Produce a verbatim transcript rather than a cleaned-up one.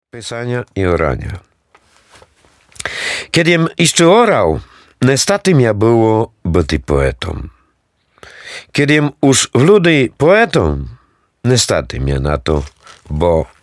Pisania i orania. Kiedym jeszcze orał, niestety mnie było być poetą. Kiedym już w ludy poetą, niestety mnie na to, bo